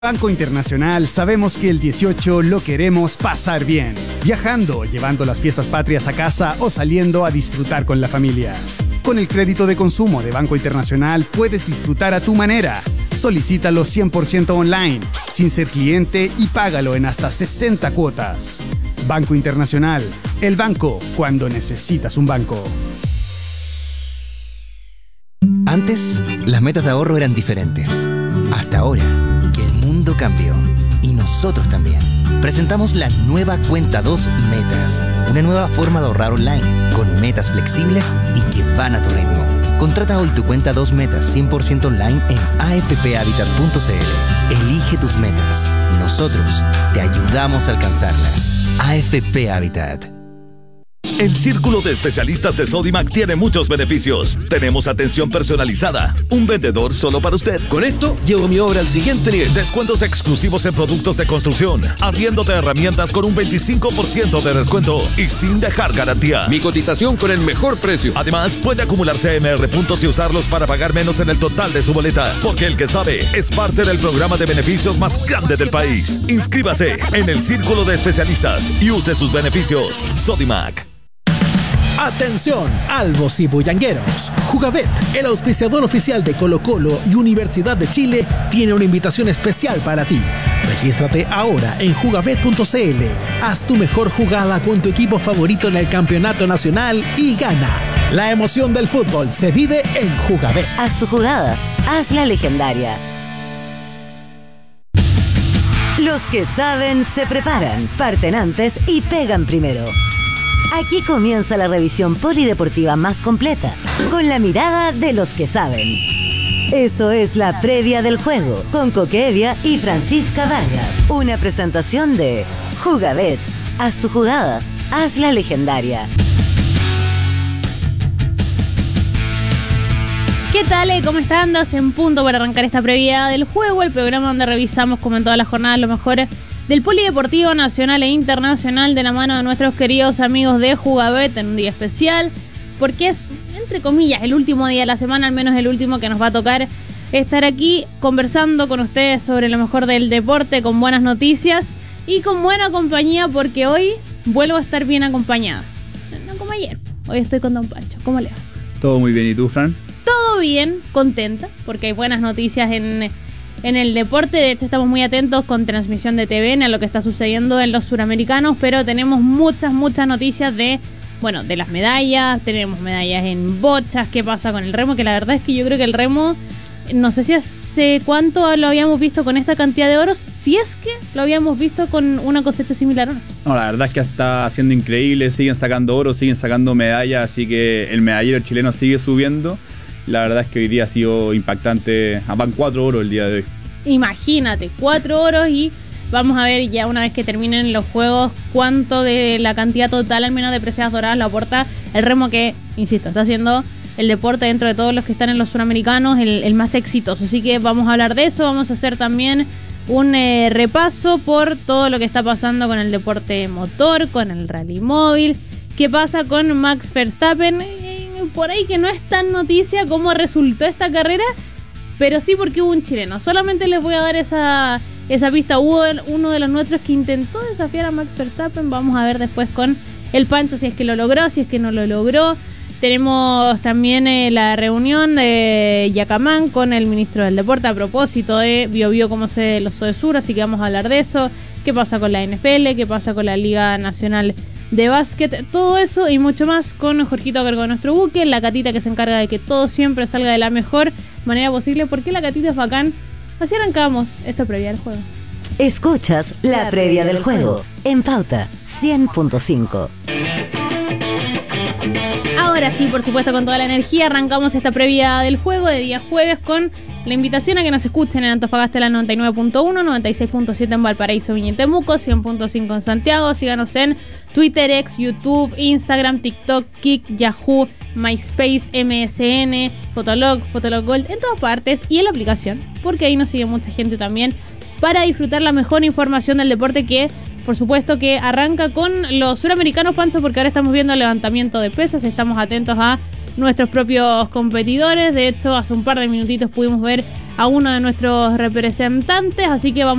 Banco Internacional sabemos que el 18 lo queremos pasar bien, viajando, llevando las fiestas patrias a casa o saliendo a disfrutar con la familia. Con el crédito de consumo de Banco Internacional puedes disfrutar a tu manera. Solicítalo 100% online, sin ser cliente y págalo en hasta 60 cuotas. Banco Internacional, el banco cuando necesitas un banco. Antes, las metas de ahorro eran diferentes. Hasta ahora, que el mundo cambió. Y nosotros también. Presentamos la nueva Cuenta 2 Metas. Una nueva forma de ahorrar online, con metas flexibles y que van a tu ritmo. Contrata hoy tu Cuenta 2 Metas 100% online en afphabitat.cl. Elige tus metas. Nosotros te ayudamos a alcanzarlas. AFP Habitat. El Círculo de Especialistas de Sodimac tiene muchos beneficios. Tenemos atención personalizada, un vendedor solo para usted. Con esto, llevo mi obra al siguiente nivel. Descuentos exclusivos en productos de construcción, abriéndote herramientas con un 25% de descuento y sin dejar garantía. Mi cotización con el mejor precio. Además, puede acumular CMR puntos y usarlos para pagar menos en el total de su boleta, porque el que sabe es parte del programa de beneficios más grande del país. Inscríbase en el Círculo de Especialistas y use sus beneficios. Sodimac. Atención, albos y bullangueros. Jugabet, el auspiciador oficial de Colo-Colo y Universidad de Chile, tiene una invitación especial para ti. Regístrate ahora en jugabet.cl. Haz tu mejor jugada con tu equipo favorito en el campeonato nacional y gana. La emoción del fútbol se vive en Jugabet. Haz tu jugada, hazla legendaria. Los que saben se preparan, parten antes y pegan primero. Aquí comienza la revisión polideportiva más completa, con la mirada de los que saben. Esto es la previa del juego, con Coque Evia y Francisca Vargas. Una presentación de Jugabet. Haz tu jugada, hazla legendaria. ¿Qué tal? ¿Cómo están? 2 en punto para arrancar esta previa del juego, el programa donde revisamos, como en todas las jornadas, lo mejor del polideportivo nacional e internacional de la mano de nuestros queridos amigos de Jugabet en un día especial, porque es, entre comillas, el último día de la semana, al menos el último que nos va a tocar estar aquí conversando con ustedes sobre lo mejor del deporte, con buenas noticias y con buena compañía, porque hoy vuelvo a estar bien acompañada. No como ayer, hoy estoy con Don Pancho. ¿Cómo le va? Todo muy bien, ¿y tú, Fran? Todo bien, contenta, porque hay buenas noticias en el deporte. De hecho, estamos muy atentos con transmisión de TVN a lo que está sucediendo en los suramericanos, pero tenemos muchas noticias de las medallas. Tenemos medallas en bochas, qué pasa con el remo, que la verdad es que yo creo que el remo, no sé si hace cuánto lo habíamos visto con esta cantidad de oros, si es que lo habíamos visto con una cosecha similar o no. No, la verdad es que está siendo increíble, siguen sacando oro, siguen sacando medallas, así que el medallero chileno sigue subiendo. La verdad es que hoy día ha sido impactante. Van 4 oros el día de hoy. Imagínate, 4 oros, y vamos a ver ya una vez que terminen los juegos cuánto de la cantidad total, al menos de preseas doradas, lo aporta el remo, que, insisto, está haciendo el deporte dentro de todos los que están en los suramericanos el más exitoso. Así que vamos a hablar de eso. Vamos a hacer también un repaso por todo lo que está pasando con el deporte motor, con el rally móvil. ¿Qué pasa con Max Verstappen? Por ahí que no es tan noticia cómo resultó esta carrera, pero sí porque hubo un chileno. Solamente les voy a dar esa pista. Hubo uno de los nuestros que intentó desafiar a Max Verstappen. Vamos a ver después con el Pancho si es que lo logró, si es que no lo logró. Tenemos también la reunión de Yacamán con el ministro del Deporte a propósito de Biobío, cómo se ve los Sodesur, así que vamos a hablar de eso. ¿Qué pasa con la NFL? ¿Qué pasa con la Liga Nacional de Básquet? Todo eso y mucho más con Jorgito a cargo de nuestro buque, la Catita, que se encarga de que todo siempre salga de la mejor manera posible, porque la Catita es bacán. Así arrancamos esta previa del juego. Escuchas la previa del juego en Pauta 100.5. Ahora sí, por supuesto, con toda la energía, arrancamos esta previa del juego de día jueves con la invitación a que nos escuchen en Antofagasta la 99.1, 96.7 en Valparaíso, Viña y Temuco, 100.5 en Santiago. Síganos en Twitter, X, YouTube, Instagram, TikTok, Kik, Yahoo, MySpace, MSN, Fotolog Gold, en todas partes, y en la aplicación, porque ahí nos sigue mucha gente también para disfrutar la mejor información del deporte, que por supuesto que arranca con los suramericanos, Pancho, porque ahora estamos viendo el levantamiento de pesas, estamos atentos a nuestros propios competidores. De hecho, hace un par de minutitos pudimos ver a uno de nuestros representantes, así que vamos